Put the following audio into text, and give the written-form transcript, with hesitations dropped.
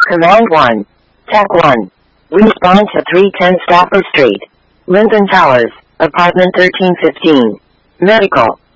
Command 1. Tech 1. Respond to 310 Stafford Street, Linden Towers, apartment 1315. Medical.